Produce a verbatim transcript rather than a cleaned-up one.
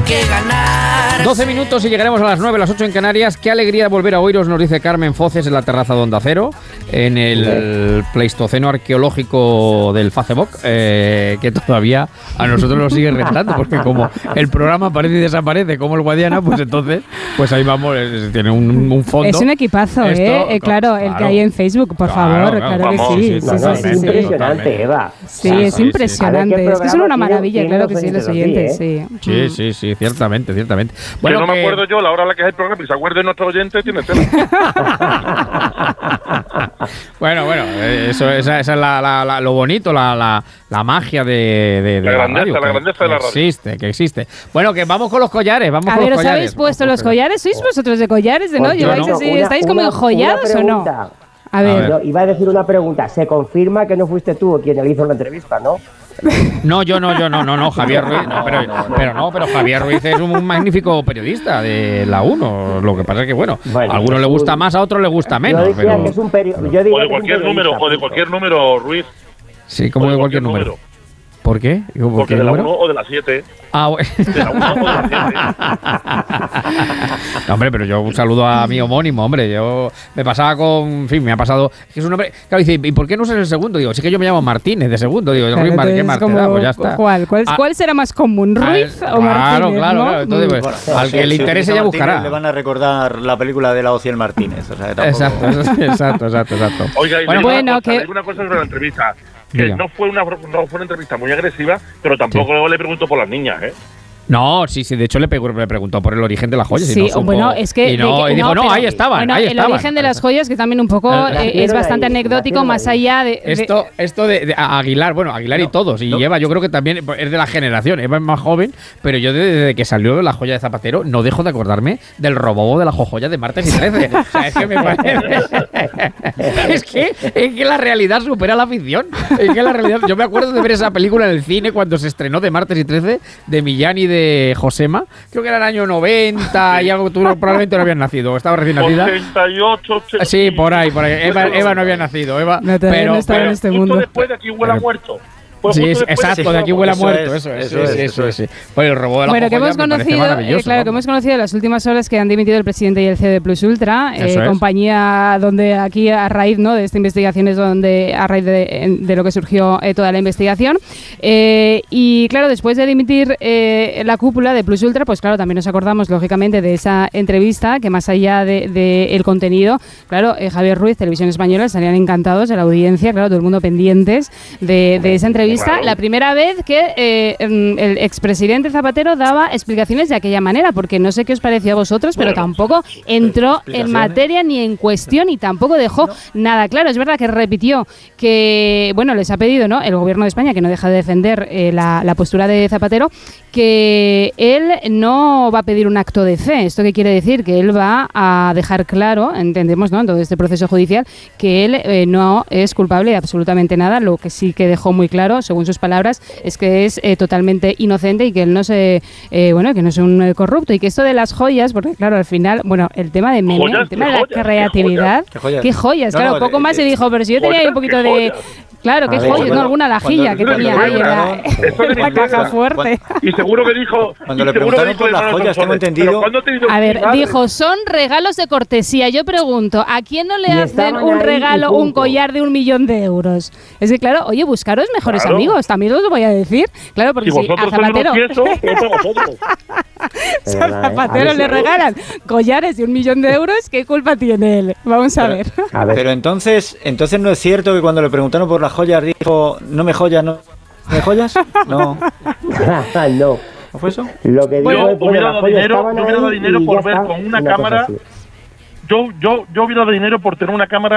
que ganar. doce minutos y llegaremos a las nueve, las ocho en Canarias. Qué alegría volver a oíros, nos dice Carmen Foces en la terraza de Onda Cero, en el Pleistoceno arqueológico del Facebook, eh, que todavía a nosotros nos sigue rentando, porque como el programa aparece y desaparece como el Guadiana, pues entonces, pues ahí vamos, es, tiene un, un fondo. Es un equipazo, Esto, ¿eh? eh claro, claro, el que hay en Facebook, por claro, favor, claro, claro, vamos, que sí. sí, sí, sí, sí, sí, sí, sí. Impresionante, Eva. Sí, Sí, es sí, impresionante. sí, sí. Es que son una maravilla, tiene claro los que sí, los oyentes oyentes, así, sí. Sí, sí, sí, ciertamente, ciertamente. Bueno, Bueno, no me que- acuerdo yo la hora a la que es el programa y se acuerde nuestro oyente, tiene tela. Bueno, bueno, eh, eso, esa, esa es la, la, la- lo bonito, la, la, la magia de, de, de La grandeza, radio, la que- grandeza de la que radio. Existe, que existe. Bueno, que vamos con los collares, vamos A con ver, los ¿os collares. habéis puesto Vamos los con- collares? ¿Sois vosotros de collares? ¿De no? Pues yo ¿Lleváis no. así? Una- ¿Estáis como una- enjollados una o no? pregunta. A ver. ver. Yo iba a decir una pregunta. Se confirma que no fuiste tú quien le hizo la entrevista, ¿no? No, yo no, yo no, no, no, Javier Ruiz, no, pero, pero no, pero Javier Ruiz es un magnífico periodista de la uno. Lo que pasa es que, bueno, Bueno, a algunos le gusta más, a otros le gusta Yo menos, decía pero que es un peri- yo diría O que de es un cualquier número, periodista, o de punto. cualquier número, Ruiz. sí, como O de cualquier número. ¿Por qué? ¿Por Porque qué de la número? uno o de la siete. Ah, bueno. De la uno o de la siete. No, hombre, pero yo un saludo a mi homónimo, hombre. Yo me pasaba con. En fin, me ha pasado. Es que es un hombre. Claro, dice, ¿y por qué no usas el segundo? Digo, sí que yo me llamo Martínez de segundo. Digo, Claro, Ruiz Mar- ¿qué entonces, más te como, da? Pues ya está. ¿Cuál? ¿Cuál, Ah, cuál será más común, Ruiz ah, o Martínez? Claro, claro, ¿no? claro. Entonces, pues, Bueno, al si- que le si interese utiliza ya Martínez, buscará. Le van a recordar la película de la Ociel Martínez. O sea, que tampoco- Exacto, exacto, exacto, exacto. Oiga, y Bueno, le digo bueno, una cosa, que- le digo una cosa sobre la entrevista. Que Diga. no fue, una, no fue una entrevista muy agresiva, pero tampoco le preguntó por las niñas, ¿eh? No, sí, sí, de hecho le, pegó- le preguntó por el origen de las joyas. y Sí, no supo- bueno, es que... Y, no, de- y dijo, no, pero- ahí estaban, bueno, ahí el estaban. origen de las joyas, que también un poco La eh, quiero es de bastante ahí, la anecdótico, quiero de más ahí. allá de... de- Esto, esto de, de a- Aguilar, bueno, Aguilar y todos, y no. Eva, yo creo que también es de la generación, Eva es más joven, pero yo desde, desde que salió la joya de Zapatero no dejo de acordarme del robobo de la jojoya de martes y trece. O sea, es que me parece... es, que, es que la realidad supera la ficción. Es que la realidad... Yo me acuerdo de ver esa película en el cine cuando se estrenó de martes y trece, de Millán y de Josema. Creo que era el año noventa y algo, tú probablemente no habías nacido, estaba recién nacida. ochenta y ocho, ochenta. Sí, por ahí, por ahí. Eva, Eva no había nacido, Eva. No, todavía pero, no estaba en pero- este Justo mundo. después de aquí huele a Pero- muerto. Pues Sí, justo es- después exacto, aquí de aquí huele a Eso muerto, es, eso es. eso sí, es, sí, eso sí, sí. Pues el robo de la Bueno, que jojoya hemos me parece conocido, eh, maravilloso, claro, que vamos. hemos conocido en las últimas horas que han dimitido el presidente y el C E O de Plus Ultra, eh, Eso es. compañía donde aquí a raíz, ¿no?, de esta investigación es donde a raíz de, de lo que surgió eh, toda la investigación. Eh, y claro, después de dimitir eh, la cúpula de Plus Ultra, pues claro, también nos acordamos lógicamente de esa entrevista que más allá del de, el contenido, claro, eh, Javier Ruiz, Televisión Española, estarían encantados de la audiencia, claro, todo el mundo pendientes de, de esa entrevista. Claro. La primera vez que eh, el expresidente Zapatero daba explicaciones de aquella manera, porque no sé qué os pareció a vosotros, pero Bueno, tampoco entró en explicaciones. materia ni en cuestión y tampoco dejó nada claro. Es verdad que repitió que, bueno, les ha pedido, ¿no?, el gobierno de España, que no deja de defender eh, la, la postura de Zapatero, que él no va a pedir un acto de fe. ¿Esto qué quiere decir? Que él va a dejar claro, entendemos, ¿no?, en todo este proceso judicial, que él eh, no es culpable de absolutamente nada. Lo que sí que dejó muy claro, según sus palabras, es que es eh, totalmente inocente y que él no se, eh, bueno, que no es un eh, corrupto, y que esto de las joyas, porque claro, al final, bueno, el tema de meme, Joyas, el tema ¿qué de la joyas? ¿Qué creatividad, ¿Qué joyas? qué joyas, No, claro, no, poco de- más se de- dijo, pero si yo tenía ahí un joyas, poquito ¿qué de... joyas? Claro, qué A ver, joyas, cuando- no, alguna lajilla que cuando- tenía cuando- ahí en la, Eso en la es caja verdad. fuerte. Y seguro que dijo. Cuando y le seguro que preguntaron dijo por de las Manuel joyas, tengo Sonsoles, entendido- pero ¿cuándo te dijo A ver, mi madre? dijo, son regalos de cortesía. Yo pregunto, ¿a quién no le Y hacen estaban un ahí y regalo, un punto. collar de un millón de euros? Es que, claro, oye, buscaros mejores Claro. amigos, también os lo voy a decir. Claro, porque Si si, a vosotros sois Zapatero, unos tiesos, es para vosotros. Es si a verdad, ¿eh? Zapatero A ver le si- regalan collares de un millón de euros, ¿qué culpa tiene él? Vamos a ver. A ver, Pero entonces, entonces no es cierto que cuando le preguntaron por las joyas dijo, no me joyas, no me joyas. No, no. ¿no fue eso? Lo que digo Yo es, bueno, hubiera las dado joyas dinero, estaban yo hubiera dado ahí dinero y por ya ver está, con una cosa cámara. así. Yo, yo, yo hubiera dado dinero por tener una cámara